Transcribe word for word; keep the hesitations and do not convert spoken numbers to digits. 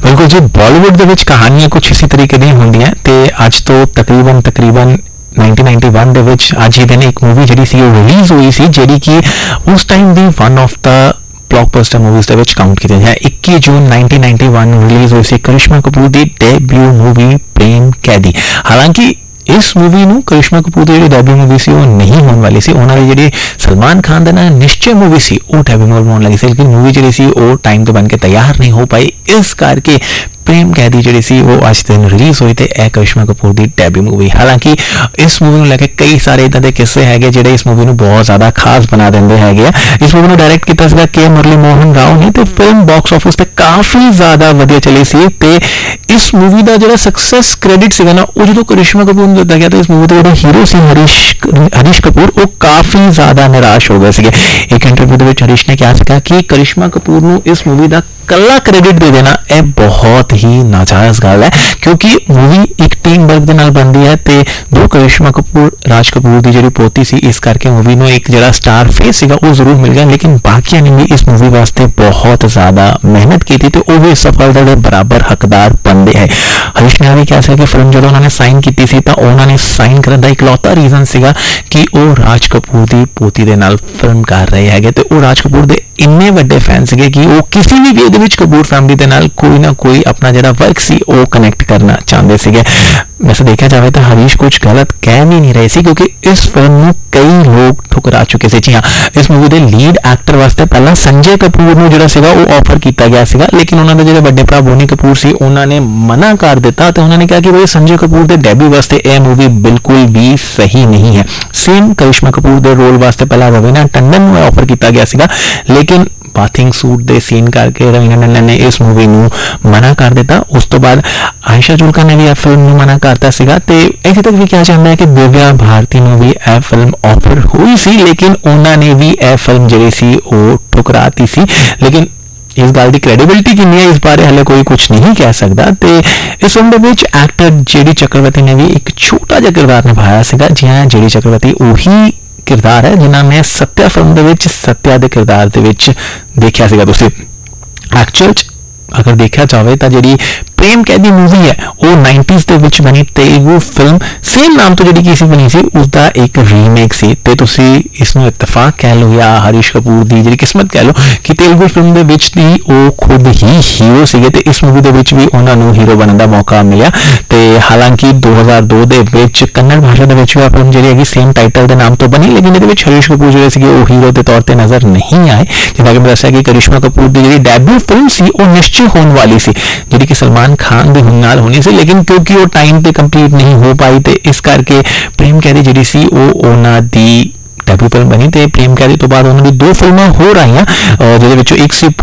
बिल्कुल जी, बॉलीवुड ਦੇ ਵਿੱਚ ਕਹਾਣੀਆਂ ਕੁਝ ਇਸੇ ਤਰੀਕੇ ਦੀਆਂ ਹੁੰਦੀਆਂ ਤੇ ਅੱਜ ਤੋਂ ਤਕਰੀਬਨ ਤਕਰੀਬਨ नाइनटीन नाइंटी वन ਦੇ ਵਿੱਚ ਅੱਜ ਹੀ ਦਿਨ ਇੱਕ ਮੂਵੀ ਜਿਹੜੀ ਸੀ ਉਹ ਰਿਲੀਜ਼ ਹੋਈ ਸੀ, ਜਿਹੜੀ ਕਿ ਉਸ time the one of the blockbuster movies ਦੇ ਵਿੱਚ ਕਾਊਂਟ ਕੀਤੀ ਹੈ। इक्कीस जून नाइंटीन नाइंटी वन ਰਿਲੀਜ਼ ਹੋਈ ਸੀ ਕਰਿਸ਼ਮਾ ਕਪੂਰ ਦੀ ਡੈਬਿਊ ਮੂਵੀ ਪ੍ਰੇਮ ਕੈਦੀ। ਹਾਲਾਂਕਿ ਇਸ ਮੂਵੀ ਨੂੰ ਕਰਿਸ਼ਮਾ ਕਪੂਰ ਦੀ ਜਿਹੜੀ ਡੈਬਿਊ ਮੂਵੀ ਸੀ ਉਹ ਨਹੀਂ ਹੋਣ ਵਾਲੀ ਸੀ, ਉਹਨਾਂ ਦੀ ਜਿਹੜੀ ਸਲਮਾਨ ਖਾਨ ਦੇ ਨਾਲ ਨਿਸ਼ਚੈ ਮੂਵੀ ਸੀ ਉਹ ਡੈਬਿਊ ਮੂਵੀ ਹੋਣ ਲੱਗੀ ਸੀ, ਲੇਕਿਨ ਮੂਵੀ ਜਿਹੜੀ ਸੀ ਉਹ ਟਾਈਮ ਤੋਂ ਬਣ ਕੇ ਤਿਆਰ ਨਹੀਂ ਹੋ ਪਾਈ। ਇਸ ਕਰਕੇ प्रेम कैदी ਜਿਹੜੀ ਸੀ ਉਹ ਅੱਜ ਦਿਨ ਰਿਲੀਜ਼ ਹੋਈ ਤੇ ਇਹ ਕਰਿਸ਼ਮਾ ਕਪੂਰ ਦੀ ਡੈਬਿਊ ਮੂਵੀ। ਹਾਲਾਂਕਿ ਇਸ ਮੂਵੀ ਨੂੰ ਲੈ ਕੇ ਕਈ ਸਾਰੇ ਇਦਾਂ ਦੇ ਕਿੱਸੇ ਹੈਗੇ ਜਿਹੜੇ ਇਸ ਮੂਵੀ ਨੂੰ ਬਹੁਤ ਜ਼ਿਆਦਾ ਖਾਸ ਬਣਾ ਦਿੰਦੇ ਹੈਗੇ ਆ। ਇਸ ਮੂਵੀ ਨੂੰ ਡਾਇਰੈਕਟ ਕੀਤਾ ਸੀਗਾ ਕੇ ਮੁਰਲੀ ਮੋਹਨ ਰਾਓ ਨੇ ਤੇ ਫਿਲਮ ਬਾਕਸ ਆਫਿਸ ਤੇ ਕਾਫੀ ਜ਼ਿਆਦਾ ਵਧੀਆ ਚੱਲੀ ਸੀ ਤੇ ਇਸ ਮੂਵੀ ਦਾ ਜਿਹੜਾ ਸਕਸੈਸ ਕ੍ਰੈਡਿਟ ਸੀਗਾ ਨਾ ਉਹ ਜਦੋਂ ਕਰਿਸ਼ਮਾ ਕਪੂਰ ਨੂੰ ਦਿੱਤਾ ਗਿਆ ਤਾਂ ਇਸ ਮੂਵੀ ਦਾ ਜਿਹੜਾ ਹੀਰੋ ਸੀ ਹਰੀਸ਼ ਹਰੀਸ਼ ਕਪੂਰ ਉਹ ਕਾਫੀ ਜ਼ਿਆਦਾ ਨਿਰਾਸ਼ ਹੋ ਗਏ ਸੀਗੇ। ਇੱਕ ਇੰਟਰਵਿਊ ਦੇ ਵਿੱਚ ਹਰੀਸ਼ ਨੇ ਕਿਹਾ ਸੀਗਾ ਕਿ ਕਰਿਸ਼ਮਾ ਕਪੂਰ ਨੂੰ ਇਸ ਮੂਵੀ ਦਾ ਕੱਲਾ ਕ੍ਰੈਡਿਟ ਦੇ ਦੇਣਾ ਇਹ ਬਹੁਤ ਹੀ ਨਾਜਾਇਜ਼ ਗੱਲ ਹੈ, ਕਿਉਂਕਿ ਮੂਵੀ ਇੱਕ ਟੀਮ ਵਰਕ ਦੇ ਨਾਲ ਬਣਦੀ ਹੈ ਤੇ ਦੋ ਕਰਿਸ਼ਮਾ ਕਪੂਰ ਰਾਜ ਕਪੂਰ ਦੀ ਜਿਹੜੀ ਪੋਤੀ ਸੀ, ਇਸ ਕਰਕੇ ਮੂਵੀ ਨੂੰ ਇੱਕ ਜਿਹੜਾ ਸਟਾਰ ਫੇਸ ਸੀਗਾ ਉਹ ਜ਼ਰੂਰ ਮਿਲ ਗਿਆ, ਲੇਕਿਨ ਬਾਕੀਆਂ ਨੇ ਵੀ ਇਸ ਮੂਵੀ ਵਾਸਤੇ ਬਹੁਤ ਜ਼ਿਆਦਾ ਮਿਹਨਤ ਕੀਤੀ ਤੇ ਉਹ ਵੀ ਸਫਲਤਾ ਦੇ ਬਰਾਬਰ ਹੱਕਦਾਰ ਬਣਦੇ ਹੈ। ਹਰੀਸ਼ ਨੇ ਵੀ ਕਿਹਾ ਸੀ ਕਿ ਫਿਲਮ ਜਦੋਂ ਉਹਨਾਂ ਨੇ ਸਾਈਨ ਕੀਤੀ ਸੀ ਤਾਂ ਉਹਨਾਂ ਨੇ ਸਾਈਨ ਕਰਨ ਦਾ ਇਕਲੌਤਾ ਰੀਜ਼ਨ ਸੀਗਾ ਕਿ ਉਹ ਰਾਜ ਕਪੂਰ ਦੀ ਪੋਤੀ ਦੇ ਨਾਲ ਫਿਲਮ ਕਰ ਰਹੇ ਹੈਗੇ ਤੇ ਉਹ ਰਾਜ ਕਪੂਰ ਦੇ ਇੰਨੇ ਵੱਡੇ ਫੈਨ ਸੀਗੇ ਕਿ ਉਹ ਕਿਸੇ ਵੀ ਵੇ ਦੇ ਵਿੱਚ ਕਪੂਰ ਫੈਮਿਲੀ ਦੇ ਨਾਲ ਕੋਈ ਨਾ ਕੋਈ ਆਪਣਾ ਜਿਹੜਾ ਵਰਕ ਸੀ ਉਹ ਕਨੈਕਟ ਕਰਨਾ ਚਾਹੁੰਦੇ ਸੀਗੇ। ਵੈਸੇ ਦੇਖਿਆ ਜਾਵੇ ਤਾਂ ਹਰੀਸ਼ ਕੁਝ ਗਲਤ ਕਹਿ ਵੀ ਨਹੀਂ ਰਹੇ ਸੀ, ਕਿਉਂਕਿ ਇਸ ਫਿਲਮ ਨੂੰ ਕਈ ਲੋਕ ਠੁਕਰਾ ਚੁੱਕੇ ਸੀ। ਜੀ ਹਾਂ, ਇਸ ਮੂਵੀ ਦੇ ਲੀਡ ਐਕਟਰ ਵਾਸਤੇ ਪਹਿਲਾਂ ਸੰਜੇ ਕਪੂਰ ਨੂੰ ਜਿਹੜਾ ਸੀਗਾ ਉਹ ਆਫਰ ਕੀਤਾ ਗਿਆ ਸੀਗਾ, ਲੇਕਿਨ ਉਹਨਾਂ ਦੇ ਜਿਹੜੇ ਵੱਡੇ ਭਰਾ ਬੋਨੀ ਕਪੂਰ ਸੀ ਉਹਨਾਂ ਨੇ ਮਨਾ ਕਰ ਦਿੱਤਾ ਤੇ ਉਹਨਾਂ ਨੇ ਕਿਹਾ ਕਿ ਬਈ ਸੰਜੇ ਕਪੂਰ ਦੇ ਡੈਬਿਊ ਵਾਸਤੇ ਇਹ ਮੂਵੀ ਬਿਲਕੁਲ ਵੀ ਸਹੀ ਨਹੀਂ ਹੈ। ਸੇਮ ਕਰਿਸ਼ਮਾ ਕਪੂਰ ਦੇ ਰੋਲ ਵਾਸਤੇ ਪਹਿਲਾਂ ਰਵੀਨਾ ਟੰਡਨ ਨੂੰ ਆਫਰ ਕੀਤਾ ਗਿਆ ਸੀਗਾ, ਲੇਕਿਨ ਬਾਥਿੰਗ ਸੂਟ ਦੇ ਸੀਨ ਕਰਕੇ ਰਵੀਨਾ ਟੰਡਨ ਨੇ ਇਸ ਮੂਵੀ ਨੂੰ ਮਨਾ ਕਰ ਦਿੱਤਾ। ਉਸ ਤੋਂ ਬਾਅਦ ਆਇਸ਼ਾ ਜੁਲਕਾ ਨੇ ਵੀ ਇਹ ਫਿਲਮ ਨੂੰ ਮਨਾ ਕਰਤਾ ਸੀਗਾ ਤੇ ਇੱਥੇ ਤੱਕ ਵੀ ਕਿਹਾ ਜਾਂਦਾ ਹੈ ਕਿ ਦਿਵਿਆ ਭਾਰਤੀ ਨੂੰ ਵੀ ਇਹ ਫਿਲਮ ਆਫਰ ਹੋਈ ਸੀ, ਲੇਕਿਨ ਉਹਨਾਂ ਨੇ ਵੀ ਇਹ ਫਿਲਮ ਜਿਹੜੀ ਸੀ ਉਹ ਠੁਕਰਾਤੀ ਸੀ। ਲੇਕਿਨ ਇਸ ਗੱਲ ਦੀ ਕ੍ਰੈਡੀਬਿਲਿਟੀ ਕਿੰਨੀ ਹੈ ਇਸ ਬਾਰੇ ਹਾਲੇ ਕੋਈ ਕੁਝ ਨਹੀਂ ਕਹਿ ਸਕਦਾ ਤੇ ਇਸ ਫਿਲਮ ਦੇ ਵਿੱਚ ਐਕਟਰ ਜੇਡੀ ਚੱਕਰਵਰਤੀ ਨੇ ਵੀ ਇੱਕ ਛੋਟਾ ਜਿਹਾ ਕਿਰਦਾਰ ਨਿਭਾਇਆ ਸੀਗਾ। ਜੀ ਹਾਂ, ਜੇਡੀ ਚੱਕਰਵਰਤੀ ਉਹੀ ਕਿਰਦਾਰ ਹੈ ਜਿਨ੍ਹਾਂ ਨੇ ਸੱਤਿਆ ਫਿਲਮ ਦੇ ਵਿੱਚ ਸੱਤਿਆ ਦੇ ਕਿਰਦਾਰ ਦੇ ਵਿੱਚ ਦੇਖਿਆ ਸੀਗਾ। ਤੁਸੀਂ ਐਕਚੁਅਲ ਚ ਅਗਰ ਦੇਖਿਆ ਜਾਵੇ ਤਾਂ ਜਿਹੜੀ ਪ੍ਰੇਮ ਕੈਦੀ ਮੂਵੀ ਹੈ ਉਹ ਨਾइंटीज़ ਦੇ ਵਿੱਚ ਬਣੀ ਤੇਲਗੂ ਫਿਲਮ ਸੇਮ ਨਾਮ ਤੋਂ ਜਿਹੜੀ ਕੀ ਸੀ ਬਣੀ ਸੀ ਉਸਦਾ ਇੱਕ ਰੀਮੇਕ ਸੀ ਤੇ ਤੁਸੀਂ ਇਸ ਨੂੰ ਇਤਫਾਕ ਕਹਿ ਲਓ ਜਾਂ ਹਰੀਸ਼ ਕਪੂਰ ਦੀ ਜਿਹੜੀ ਕਿਸਮਤ ਕਹਿ ਲਓ ਕਿ ਤੇਲਗੂ ਫਿਲਮ ਦੇ ਵਿੱਚ ਦੀ ਉਹ ਖੁਦ ਹੀ ਹੀਰੋ ਸੀਗੇ ਤੇ ਇਸ ਮੂਵੀ ਦੇ ਵਿੱਚ ਵੀ ਉਹਨਾਂ ਨੂੰ ਹੀਰੋ ਬਣਨ ਦਾ ਮੌਕਾ ਮਿਲਿਆ। ਤੇ ਹਾਲਾਂਕਿ ਦੋ ਹਜ਼ਾਰ ਦੋ ਦੇ ਵਿੱਚ ਕੰਨੜ ਭਾਸ਼ਾ ਦੇ ਵਿੱਚ ਵੀ ਫਿਲਮ ਜਿਹੜੀ ਹੈਗੀ ਸੇਮ ਟਾਈਟਲ ਦੇ ਨਾਮ ਤੋਂ ਬਣੀ, ਲੇਕਿਨ ਇਹਦੇ ਵਿੱਚ ਹਰੀਸ਼ ਕਪੂਰ ਜਿਹੜੇ ਸੀਗੇ ਉਹ ਹੀਰੋ ਦੇ ਤੌਰ ਤੇ ਨਜ਼ਰ ਨਹੀਂ ਆਏ। ਜਿੱਦਾਂ ਕਿ ਮੈਂ ਦੱਸਿਆ ਕਿ ਕਰਿਸ਼ਮਾ ਕਪੂਰ ਦੀ ਜਿਹੜੀ ਡੈਬਿਊ ਫਿਲਮ ਸੀ ਉਹ ਨਿਸ਼ਚੈ ਹੋਣ ਵਾਲੀ ਸੀ, ਜਿਹੜੀ ਕਿ ਸਲਮਾਨ ਖਾਨ ਦੇ ਨਾਲ ਹੋਣੀ ਸੀ, ਲੇਕਿਨ ਕਿਉਂਕਿ ਉਹ ਟਾਈਮ ਤੇ ਕੰਪਲੀਟ ਨਹੀਂ ਹੋ ਪਾਈ ਤੇ ਇਸ ਕਰਕੇ ਪ੍ਰੇਮ ਕੈਦੀ ਜਿਹੜੀ ਸੀ ਉਹ ਉਹਨਾਂ ਦੀ ਡੈਬਿਊ ਫਿਲਮ ਬਣੀ ਤੇ ਪ੍ਰੇਮ ਕੈਦੀ ਤੋਂ ਬਾਅਦ ਉਹਨਾਂ ਦੀ ਦੋ ਫਿਲਮਾਂ ਹੋਰ ਆਈਆਂ, ਜਿਹਦੇ ਵਿੱਚੋਂ ਇੱਕ ਸੀ